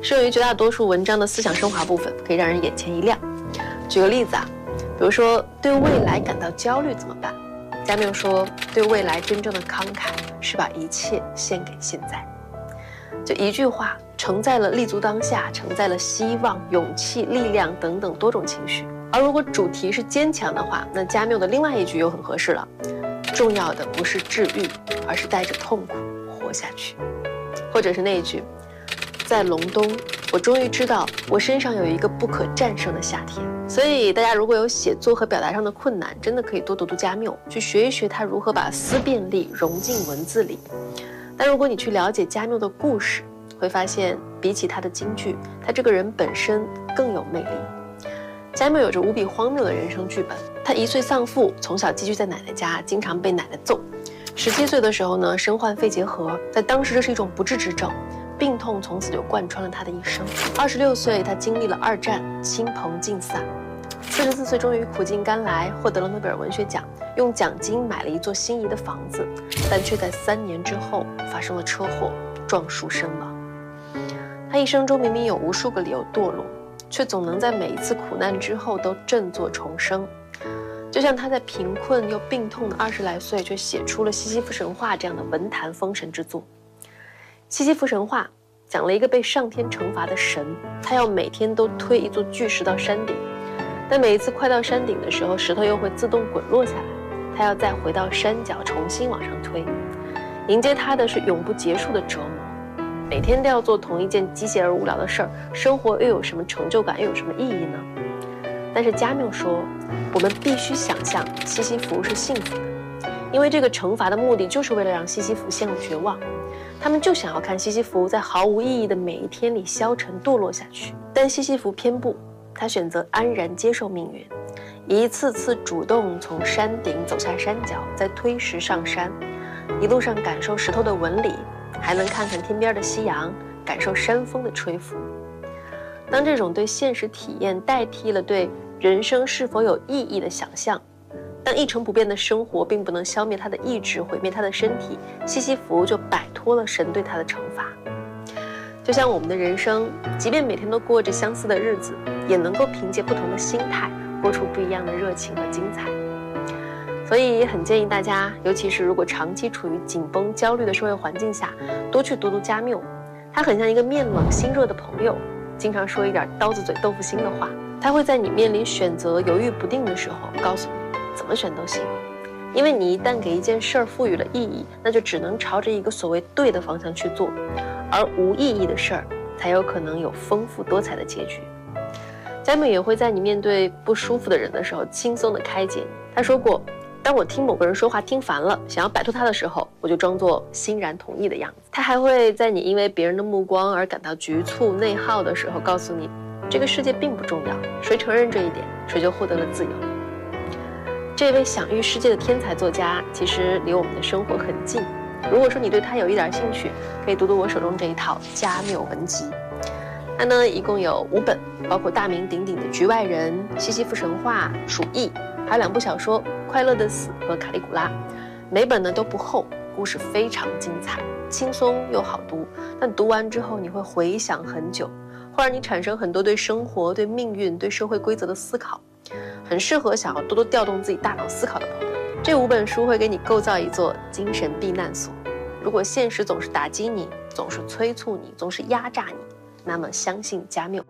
适用于绝大多数文章的思想升华部分，可以让人眼前一亮。举个例子啊，比如说对未来感到焦虑怎么办？加缪说，对未来真正的慷慨是把一切献给现在。就一句话，承载了立足当下，承载了希望、勇气、力量等等多种情绪。而如果主题是坚强的话，那加缪的另外一句又很合适了：重要的不是治愈，而是带着痛苦活下去。或者是那一句：在隆冬，我终于知道我身上有一个不可战胜的夏天。所以大家如果有写作和表达上的困难，真的可以多读读加缪，去学一学他如何把思辨力融进文字里。但如果你去了解加缪的故事，会发现比起他的金句，他这个人本身更有魅力。加缪有着无比荒谬的人生剧本。他1岁丧父，从小寄居在奶奶家，经常被奶奶揍。17岁的时候呢，身患肺结核，在当时这是一种不治之症，病痛从此就贯穿了他的一生。26岁，他经历了2战，亲朋尽散。44岁终于苦尽甘来，获得了诺贝尔文学奖，用奖金买了一座心仪的房子，但却在3年之后发生了车祸，撞树身亡。他一生中明明有无数个理由堕落，却总能在每一次苦难之后都振作重生。就像他在贫困又病痛的20来岁，却写出了《西西弗神话》这样的文坛封神之作。《西西弗神话》讲了一个被上天惩罚的神，他要每天都推一座巨石到山顶，但每一次快到山顶的时候，石头又会自动滚落下来，他要再回到山脚重新往上推。迎接他的是永不结束的折磨，每天都要做同一件机械而无聊的事儿，生活又有什么成就感，又有什么意义呢？但是加缪说，我们必须想象西西弗是幸福的，因为这个惩罚的目的就是为了让西西弗陷入绝望。他们就想要看西西弗在毫无意义的每一天里消沉堕落下去，但西西弗偏不，他选择安然接受命运，一次次主动从山顶走下山脚，再推石上山，一路上感受石头的纹理，还能看看天边的夕阳，感受山风的吹拂。当这种对现实体验代替了对人生是否有意义的想象，当一成不变的生活并不能消灭他的意志，毁灭他的身体，西西弗就摆脱了神对他的惩罚。就像我们的人生，即便每天都过着相似的日子，也能够凭借不同的心态过出不一样的热情和精彩。所以也很建议大家，尤其是如果长期处于紧绷焦虑的社会环境下，多去读读加缪。他很像一个面冷心热的朋友，经常说一点刀子嘴豆腐心的话。他会在你面临选择犹豫不定的时候告诉你怎么选都行，因为你一旦给一件事儿赋予了意义，那就只能朝着一个所谓对的方向去做，而无意义的事儿才有可能有丰富多彩的结局。加缪也会在你面对不舒服的人的时候轻松的开解。他说过，当我听某个人说话听烦了，想要摆脱他的时候，我就装作欣然同意的样子。他还会在你因为别人的目光而感到局促内耗的时候告诉你，这个世界并不重要，谁承认这一点，谁就获得了自由。这位享誉世界的天才作家其实离我们的生活很近，如果说你对他有一点兴趣，可以读读我手中这一套加缪文集。它呢一共有5本，包括大名鼎鼎的《局外人》、《西西弗神话》、《鼠疫》，还有2部小说《快乐的死》和《卡利古拉》。每本呢都不厚，故事非常精彩，轻松又好读，但读完之后你会回想很久，会让你产生很多对生活、对命运、对社会规则的思考，很适合想要多多调动自己大脑思考的朋友。这5本书会给你构造一座精神避难所。如果现实总是打击你，总是催促你，总是压榨你，那么相信加缪。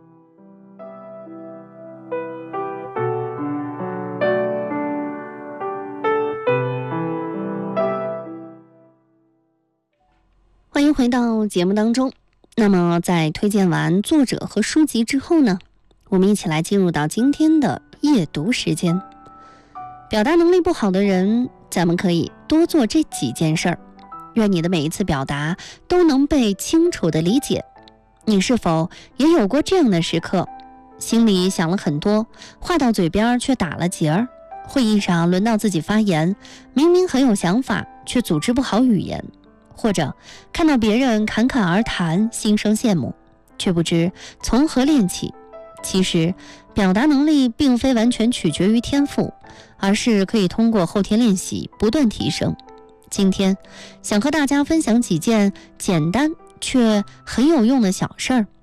欢迎回到节目当中。那么在推荐完作者和书籍之后呢，我们一起来进入到今天的夜读时间。表达能力不好的人，咱们可以多做这几件事儿，愿你的每一次表达都能被清楚地理解。你是否也有过这样的时刻，心里想了很多，话到嘴边却打了结儿？会议上轮到自己发言，明明很有想法，却组织不好语言，或者看到别人侃侃而谈，心生羡慕，却不知从何练起。其实表达能力并非完全取决于天赋，而是可以通过后天练习不断提升。今天想和大家分享几件简单却很有用的小事儿，